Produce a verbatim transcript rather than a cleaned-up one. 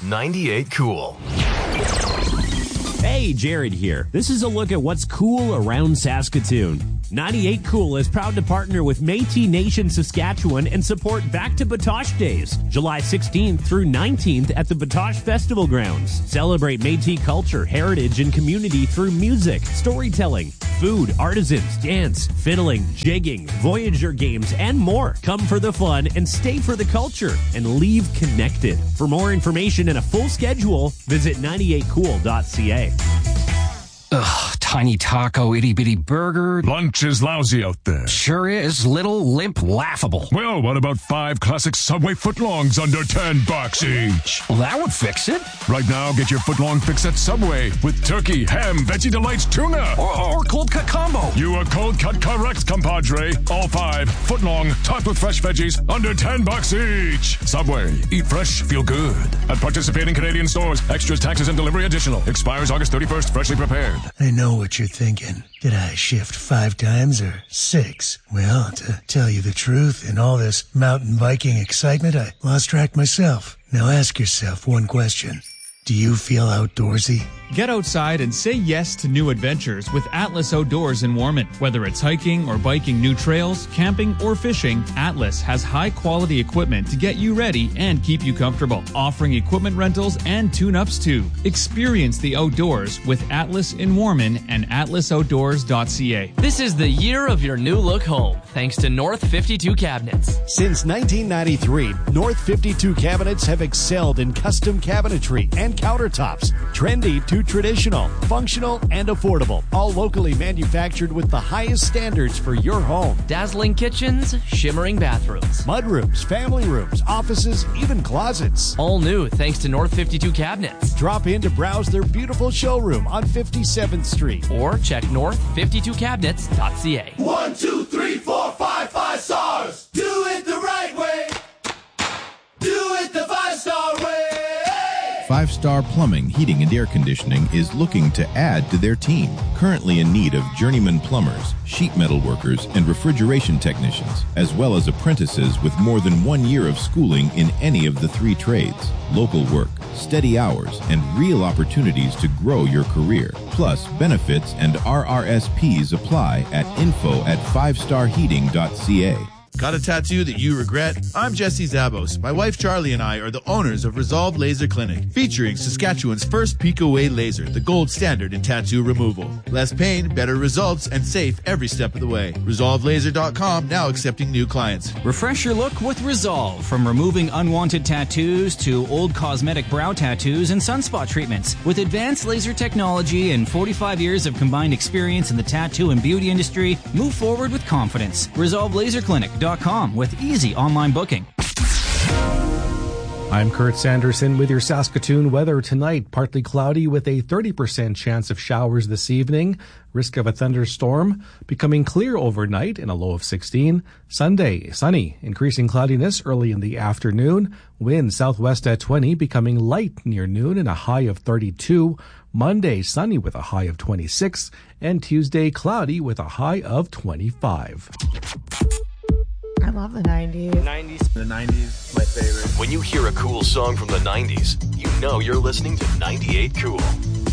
ninety-eight Cool. Hey, Jared here. This is a look at what's cool around Saskatoon. ninety-eight Cool is proud to partner with Métis Nation Saskatchewan and support Back to Batoche Days, July sixteenth through nineteenth at the Batoche Festival Grounds. Celebrate Métis culture, heritage, and community through music, storytelling, food, artisans, dance, fiddling, jigging, Voyager games, and more. Come for the fun and stay for the culture and leave connected. For more information and a full schedule, visit ninety-eight cool dot c a. Ugh, tiny taco, itty-bitty burger. Lunch is lousy out there. Sure is. Little, limp, laughable. Well, what about five classic Subway footlongs under ten bucks each? Well, that would fix it. Right now, get your footlong fix at Subway with turkey, ham, Veggie Delights, tuna. Or, or cold cut combo. You are cold cut correct, compadre. All five, footlong, topped with fresh veggies, under ten bucks each. Subway, eat fresh, feel good. At participating Canadian stores, extras, taxes, and delivery additional. Expires August thirty-first, freshly prepared. I know what you're thinking. Did I shift five times or six? Well, to tell you the truth, in all this mountain biking excitement, I lost track myself. Now ask yourself one question. Do you feel outdoorsy? Get outside and say yes to new adventures with Atlas Outdoors in Warman. Whether it's hiking or biking new trails, camping, or fishing, Atlas has high-quality equipment to get you ready and keep you comfortable, offering equipment rentals and tune-ups too. Experience the outdoors with Atlas in Warman and atlas outdoors dot c a. This is the year of your new look home, thanks to North fifty-two Cabinets. Since nineteen ninety-three, North fifty-two Cabinets have excelled in custom cabinetry and countertops, trendy to traditional, functional, and affordable. All locally manufactured with the highest standards for your home. Dazzling kitchens, shimmering bathrooms, mudrooms, family rooms, offices, even closets. All new thanks to North fifty-two Cabinets. Drop in to browse their beautiful showroom on fifty-seventh Street. Or check north fifty-two cabinets dot c a. One, two, three, four, five, five stars. Do it the right way. Do it the five-star way. Five Star Plumbing, Heating, and Air Conditioning is looking to add to their team. Currently in need of journeyman plumbers, sheet metal workers, and refrigeration technicians, as well as apprentices with more than one year of schooling in any of the three trades. Local work, steady hours, and real opportunities to grow your career. Plus, benefits and R R S Ps apply at info at five star heating dot c a. Got a tattoo that you regret? I'm Jesse Zabos. My wife Charlie and I are the owners of Resolve Laser Clinic, featuring Saskatchewan's first peak away laser, the gold standard in tattoo removal. Less pain, better results, and safe every step of the way. resolve laser dot com, now accepting new clients. Refresh your look with Resolve, from removing unwanted tattoos to old cosmetic brow tattoos and sunspot treatments. With advanced laser technology and forty-five years of combined experience in the tattoo and beauty industry, move forward with confidence. Resolve Laser Clinic dot com with easy online booking. I'm Kurt Sanderson with your Saskatoon weather tonight. Partly cloudy with a thirty percent chance of showers this evening. Risk of a thunderstorm. Becoming clear overnight in a low of sixteen. Sunday, sunny. Increasing cloudiness early in the afternoon. Wind southwest at twenty, becoming light near noon and a high of thirty-two. Monday, sunny with a high of twenty-six. And Tuesday, cloudy with a high of twenty-five. I love the nineties. nineties. The nineties, my favorite. When you hear a cool song from the nineties, you know you're listening to ninety-eight Cool.